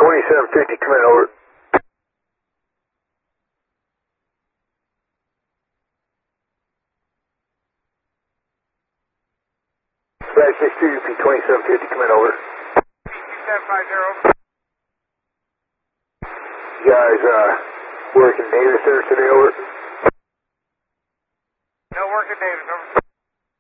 2750, come in, over. Dispatch 62, UP 2750, come in, over. 750. You guys, working data centers today, over? No work in Davis, over.